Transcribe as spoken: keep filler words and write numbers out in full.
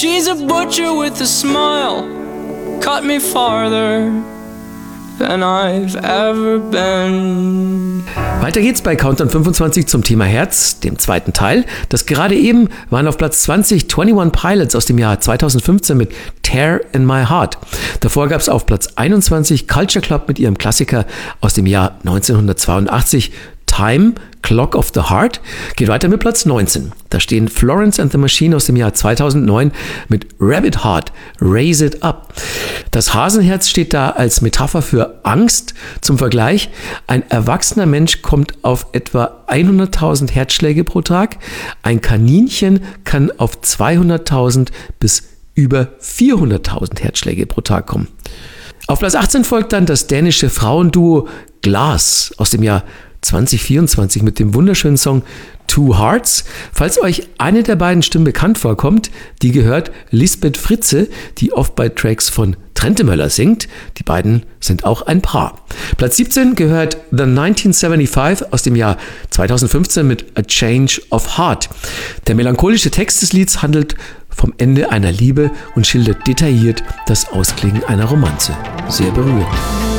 She's a butcher with a smile, cut me farther than I've ever been. Weiter geht's bei Countdown fünfundzwanzig zum Thema Herz, dem zweiten Teil. Das gerade eben waren auf Platz zwanzig einundzwanzig Pilots aus dem Jahr zweitausendfünfzehn mit Tear in My Heart. Davor gab's auf Platz einundzwanzig Culture Club mit ihrem Klassiker aus dem Jahr neunzehnhundertzweiundachtzig, Time, Clock of the Heart. Geht weiter mit Platz neunzehn. Da stehen Florence and the Machine aus dem Jahr zweitausendneun mit Rabbit Heart, Raise It Up. Das Hasenherz steht da als Metapher für Angst. Zum Vergleich, ein erwachsener Mensch kommt auf etwa hunderttausend Herzschläge pro Tag. Ein Kaninchen kann auf zweihunderttausend bis über vierhunderttausend Herzschläge pro Tag kommen. Auf Platz achtzehn folgt dann das dänische Frauenduo Glass aus dem Jahr zwanzig vierundzwanzig mit dem wunderschönen Song Two Hearts. Falls euch eine der beiden Stimmen bekannt vorkommt, die gehört Lisbeth Fritze, die oft bei Tracks von Trentemöller singt. Die beiden sind auch ein Paar. Platz siebzehn gehört The neunzehnhundertfünfundsiebzig aus dem Jahr zweitausendfünfzehn mit A Change of Heart. Der melancholische Text des Lieds handelt vom Ende einer Liebe und schildert detailliert das Ausklingen einer Romanze. Sehr berührend.